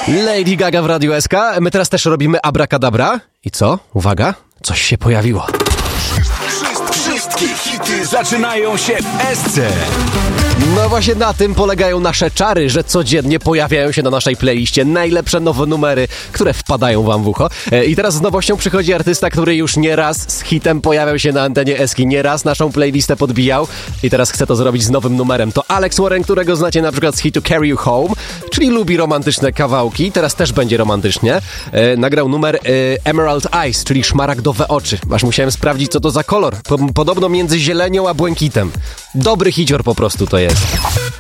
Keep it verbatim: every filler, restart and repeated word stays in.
Lady Gaga w Radiu S K. My teraz też robimy abracadabra. I co? Uwaga, coś się pojawiło. Wszystkie hity zaczynają się w S C. No właśnie na tym polegają nasze czary, że codziennie pojawiają się na naszej playliście najlepsze nowe numery, które wpadają wam w ucho. I teraz z nowością przychodzi artysta, który już nieraz z hitem pojawiał się na antenie Eski, nieraz naszą playlistę podbijał i teraz chce to zrobić z nowym numerem. To Alex Warren, którego znacie na przykład z hitu Carry You Home, czyli lubi romantyczne kawałki, teraz też będzie romantycznie. E, nagrał numer e, Emerald Eyes, czyli szmaragdowe oczy. Aż musiałem sprawdzić, co to za kolor. Podobno między zielenią a błękitem. Dobry hicior po prostu to jest.